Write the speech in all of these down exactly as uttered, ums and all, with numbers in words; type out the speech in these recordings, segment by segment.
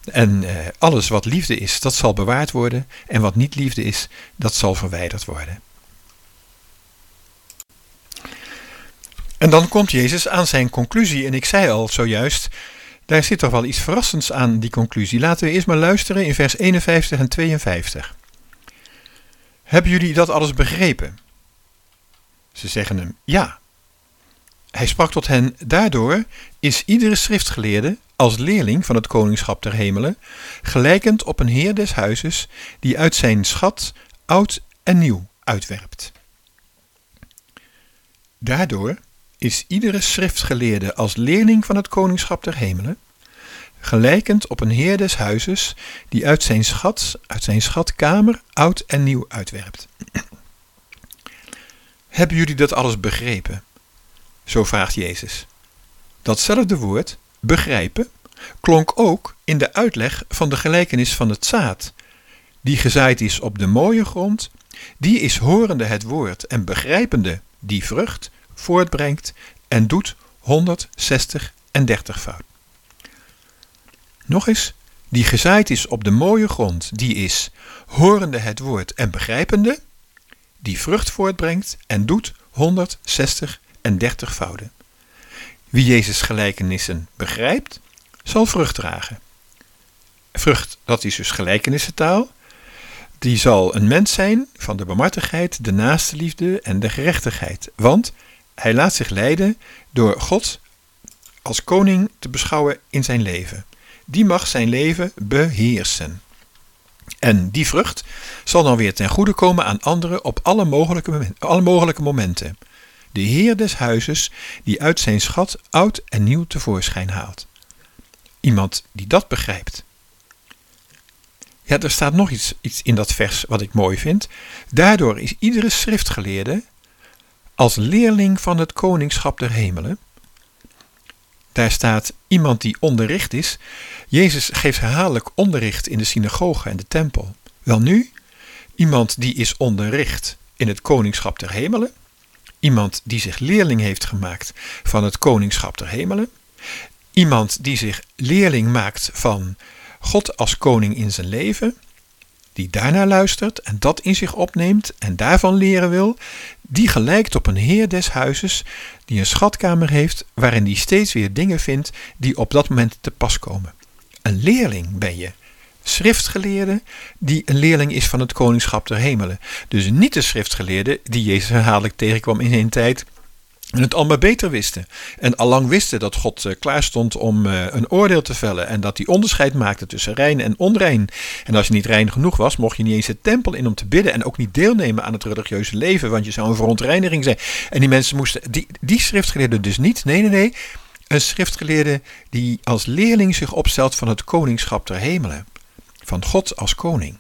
En uh, alles wat liefde is, dat zal bewaard worden. En wat niet liefde is, dat zal verwijderd worden. En dan komt Jezus aan zijn conclusie. En ik zei al zojuist, daar zit toch wel iets verrassends aan die conclusie. Laten we eerst maar luisteren in vers eenenvijftig en tweeënvijftig. Hebben jullie dat alles begrepen? Ze zeggen hem, ja. Hij sprak tot hen, daardoor is iedere schriftgeleerde als leerling van het koningschap der hemelen, gelijkend op een heer des huizes, die uit zijn schat oud en nieuw uitwerpt. Daardoor is iedere schriftgeleerde als leerling van het koningschap der hemelen, gelijkend op een heer des huizes, die uit zijn schat, uit zijn schatkamer oud en nieuw uitwerpt. Hebben jullie dat alles begrepen? Zo vraagt Jezus. Datzelfde woord, begrijpen, klonk ook in de uitleg van de gelijkenis van het zaad, die gezaaid is op de mooie grond, die is horende het woord en begrijpende die vrucht voortbrengt en doet honderdzestig en dertig fout. Nog eens, die gezaaid is op de mooie grond, die is horende het woord en begrijpende, die vrucht voortbrengt en doet honderdzestig en dertig fouten. Wie Jezus' gelijkenissen begrijpt, zal vrucht dragen. Vrucht, dat is dus gelijkenissentaal. Die zal een mens zijn van de barmhartigheid, de naastenliefde en de gerechtigheid. Want hij laat zich leiden door God als koning te beschouwen in zijn leven. Die mag zijn leven beheersen. En die vrucht zal dan weer ten goede komen aan anderen op alle mogelijke, alle mogelijke momenten. De heer des huizes die uit zijn schat oud en nieuw tevoorschijn haalt. Iemand die dat begrijpt. Ja, er staat nog iets, iets in dat vers wat ik mooi vind. Daardoor is iedere schriftgeleerde als leerling van het koningschap der hemelen. Daar staat iemand die onderricht is. Jezus geeft herhaaldelijk onderricht in de synagoge en de tempel. Welnu, iemand die is onderricht in het koningschap der hemelen. Iemand die zich leerling heeft gemaakt van het koningschap der hemelen. Iemand die zich leerling maakt van God als koning in zijn leven. Die daarnaar luistert en dat in zich opneemt en daarvan leren wil. Die gelijkt op een heer des huizes die een schatkamer heeft waarin die steeds weer dingen vindt die op dat moment te pas komen. Een leerling ben je. Schriftgeleerde die een leerling is van het koningschap der hemelen. Dus niet de schriftgeleerde die Jezus herhaaldelijk tegenkwam in zijn tijd en het allemaal beter wisten. En allang wisten dat God uh, klaar stond om uh, een oordeel te vellen en dat hij onderscheid maakte tussen rein en onrein. En als je niet rein genoeg was, mocht je niet eens de tempel in om te bidden en ook niet deelnemen aan het religieuze leven, want je zou een verontreiniging zijn. En die mensen moesten, die, die schriftgeleerden dus niet. Nee, nee, nee. Een schriftgeleerde die als leerling zich opstelt van het koningschap der hemelen. Van God als koning.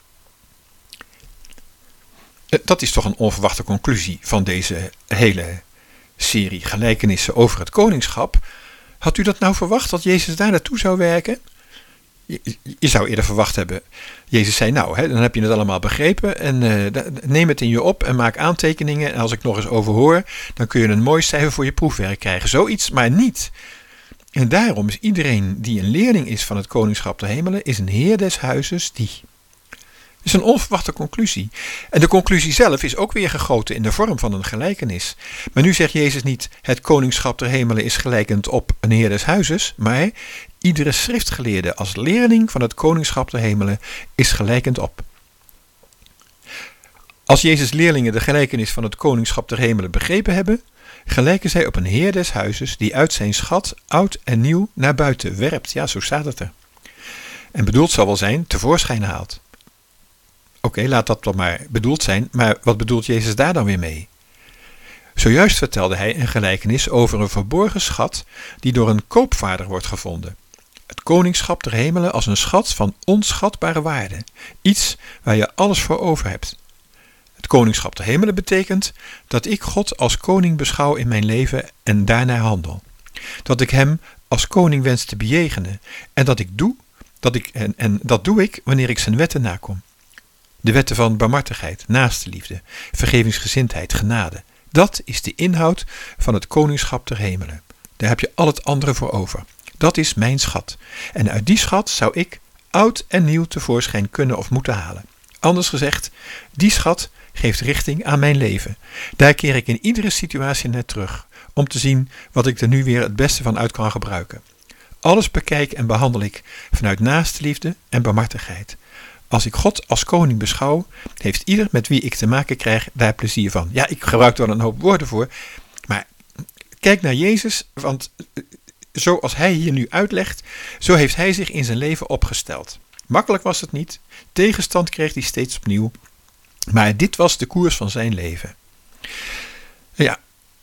Dat is toch een onverwachte conclusie van deze hele serie gelijkenissen over het koningschap. Had u dat nou verwacht, dat Jezus daar naartoe zou werken? Je, je zou eerder verwacht hebben, Jezus zei nou, hè, dan heb je het allemaal begrepen en uh, neem het in je op en maak aantekeningen. En als ik nog eens overhoor, dan kun je een mooi cijfer voor je proefwerk krijgen. Zoiets, maar niet. En daarom is iedereen die een leerling is van het koningschap der hemelen, is een heer des huizes die. Dat is een onverwachte conclusie. En de conclusie zelf is ook weer gegoten in de vorm van een gelijkenis. Maar nu zegt Jezus niet, het koningschap der hemelen is gelijkend op een heer des huizes, maar iedere schriftgeleerde als leerling van het koningschap der hemelen is gelijkend op. Als Jezus' leerlingen de gelijkenis van het koningschap der hemelen begrepen hebben, gelijken zij op een heer des huizes die uit zijn schat oud en nieuw naar buiten werpt. Ja, zo staat het er. En bedoeld zal wel zijn, tevoorschijn haalt. Oké, okay, laat dat dan maar bedoeld zijn, maar wat bedoelt Jezus daar dan weer mee? Zojuist vertelde hij een gelijkenis over een verborgen schat die door een koopvaarder wordt gevonden. Het koningschap der hemelen als een schat van onschatbare waarde. Iets waar je alles voor over hebt. Het koningschap der hemelen betekent dat ik God als koning beschouw in mijn leven en daarnaar handel. Dat ik hem als koning wens te bejegenen en dat ik doe, dat ik, en, en dat doe ik wanneer ik zijn wetten nakom. De wetten van barmhartigheid, naastenliefde, vergevingsgezindheid, genade. Dat is de inhoud van het koningschap der hemelen. Daar heb je al het andere voor over. Dat is mijn schat. En uit die schat zou ik oud en nieuw tevoorschijn kunnen of moeten halen. Anders gezegd, die schat geeft richting aan mijn leven. Daar keer ik in iedere situatie naar terug, om te zien wat ik er nu weer het beste van uit kan gebruiken. Alles bekijk en behandel ik vanuit naastenliefde en barmhartigheid. Als ik God als koning beschouw, heeft ieder met wie ik te maken krijg daar plezier van. Ja, ik gebruik er wel een hoop woorden voor, maar kijk naar Jezus, want zoals hij hier nu uitlegt, zo heeft hij zich in zijn leven opgesteld. Makkelijk was het niet, tegenstand kreeg hij steeds opnieuw, maar dit was de koers van zijn leven. Ja,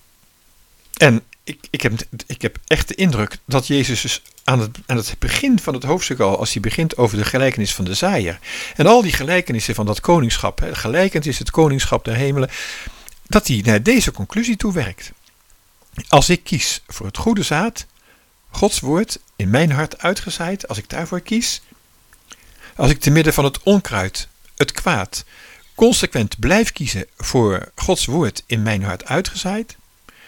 en ik, ik, heb, ik heb echt de indruk dat Jezus dus aan het, aan het begin van het hoofdstuk al, als hij begint over de gelijkenis van de zaaier, en al die gelijkenissen van dat koningschap, hè, gelijkend is het koningschap der hemelen, dat hij naar deze conclusie toe werkt. Als ik kies voor het goede zaad, Gods woord in mijn hart uitgezaaid, als ik daarvoor kies, als ik te midden van het onkruid, het kwaad, consequent blijf kiezen voor Gods woord in mijn hart uitgezaaid,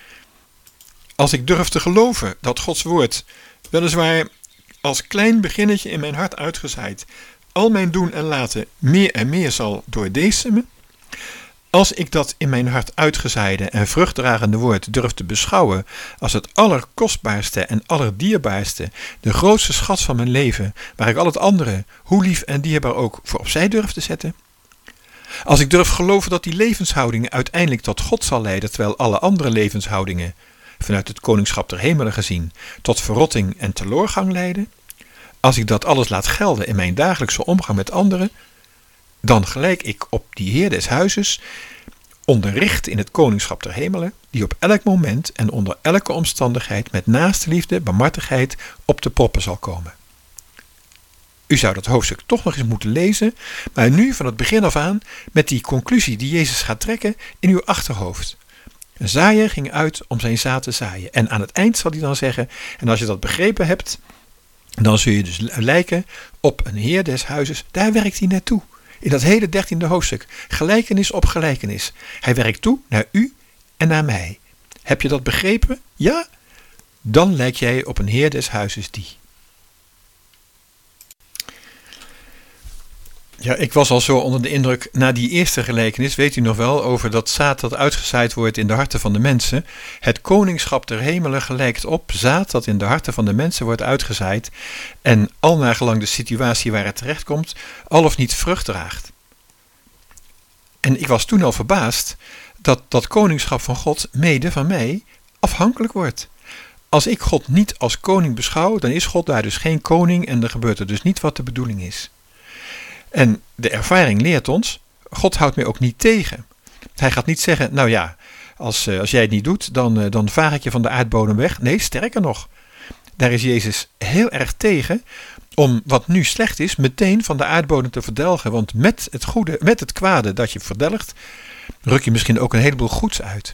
als ik durf te geloven dat Gods woord, weliswaar als klein beginnetje in mijn hart uitgezaaid, al mijn doen en laten meer en meer zal doordesemen, als ik dat in mijn hart uitgezaaide en vruchtdragende woord durf te beschouwen als het allerkostbaarste en allerdierbaarste, de grootste schat van mijn leven, waar ik al het andere, hoe lief en dierbaar ook, voor opzij durf te zetten, als ik durf geloven dat die levenshoudingen uiteindelijk tot God zal leiden, terwijl alle andere levenshoudingen, vanuit het koningschap der hemelen gezien, tot verrotting en teloorgang leiden, als ik dat alles laat gelden in mijn dagelijkse omgang met anderen, dan gelijk ik op die Heer des huizes, onderricht in het koningschap der hemelen, die op elk moment en onder elke omstandigheid met naastenliefde, barmhartigheid op de proppen zal komen. U zou dat hoofdstuk toch nog eens moeten lezen, maar nu van het begin af aan met die conclusie die Jezus gaat trekken in uw achterhoofd. Een zaaier ging uit om zijn zaad te zaaien. En aan het eind zal hij dan zeggen, en als je dat begrepen hebt, dan zul je dus lijken op een Heer des huizes. Daar werkt hij naartoe. In dat hele dertiende hoofdstuk. Gelijkenis op gelijkenis. Hij werkt toe naar u en naar mij. Heb je dat begrepen? Ja? Dan lijk jij op een Heer des huizes die. Ja, ik was al zo onder de indruk na die eerste gelijkenis, weet u nog wel, over dat zaad dat uitgezaaid wordt in de harten van de mensen. Het koningschap der hemelen gelijkt op zaad dat in de harten van de mensen wordt uitgezaaid en al naar gelang de situatie waar het terechtkomt, al of niet vrucht draagt. En ik was toen al verbaasd dat dat koningschap van God mede van mij afhankelijk wordt. Als ik God niet als koning beschouw, dan is God daar dus geen koning en er gebeurt er dus niet wat de bedoeling is. En de ervaring leert ons, God houdt mij ook niet tegen. Hij gaat niet zeggen, nou ja, als, als jij het niet doet, dan, dan vaar ik je van de aardbodem weg. Nee, sterker nog, daar is Jezus heel erg tegen om wat nu slecht is, meteen van de aardbodem te verdelgen. Want met het goede, met het kwade dat je verdelgt, ruk je misschien ook een heleboel goeds uit.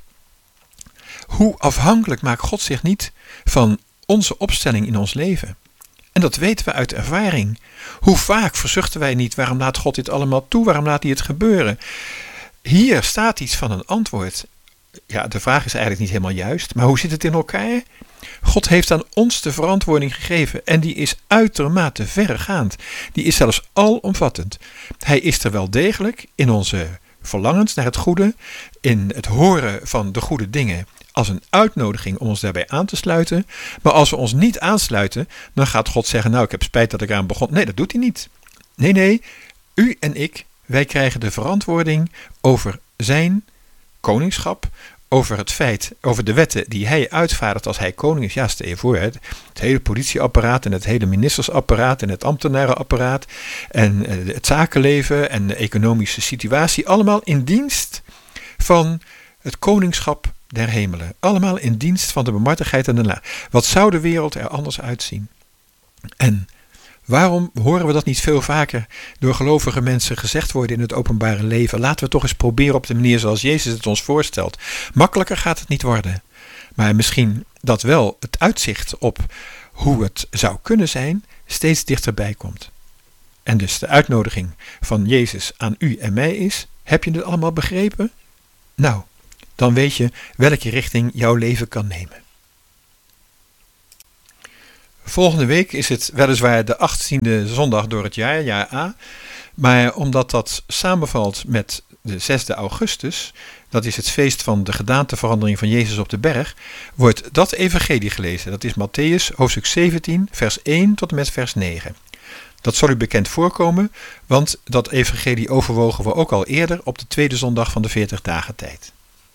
Hoe afhankelijk maakt God zich niet van onze opstelling in ons leven? En dat weten we uit ervaring. Hoe vaak verzuchten wij niet, waarom laat God dit allemaal toe? Waarom laat hij het gebeuren? Hier staat iets van een antwoord. Ja, de vraag is eigenlijk niet helemaal juist, maar hoe zit het in elkaar? God heeft aan ons de verantwoording gegeven en die is uitermate verregaand. Die is zelfs alomvattend. Hij is er wel degelijk in onze verlangens naar het goede, in het horen van de goede dingen, als een uitnodiging om ons daarbij aan te sluiten. Maar als we ons niet aansluiten, dan gaat God zeggen, nou ik heb spijt dat ik aan begon. Nee, dat doet hij niet. Nee, nee, u en ik, wij krijgen de verantwoording over zijn koningschap, over het feit, over de wetten die hij uitvaardigt als hij koning is. Ja, stel je voor, het, het hele politieapparaat en het hele ministersapparaat en het ambtenarenapparaat en het zakenleven en de economische situatie, allemaal in dienst van het koningschap der hemelen. Allemaal in dienst van de barmhartigheid en de la. Wat zou de wereld er anders uitzien? En waarom horen we dat niet veel vaker door gelovige mensen gezegd worden in het openbare leven? Laten we toch eens proberen op de manier zoals Jezus het ons voorstelt. Makkelijker gaat het niet worden. Maar misschien dat wel het uitzicht op hoe het zou kunnen zijn steeds dichterbij komt. En dus de uitnodiging van Jezus aan u en mij is, heb je dit allemaal begrepen? Nou, dan weet je welke richting jouw leven kan nemen. Volgende week is het weliswaar de achttiende zondag door het jaar, jaar A. Maar omdat dat samenvalt met de zesde augustus, dat is het feest van de gedaanteverandering van Jezus op de berg, wordt dat evangelie gelezen. Dat is Mattheüs hoofdstuk zeventien, vers één tot en met vers negen. Dat zal u bekend voorkomen, want dat evangelie overwogen we ook al eerder op de tweede zondag van de veertig dagen tijd.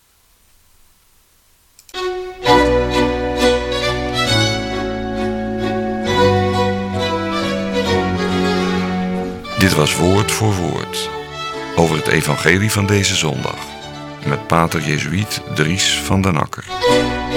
Dit was Woord voor Woord over het evangelie van deze zondag met pater Jezuïet Dries van den Akker.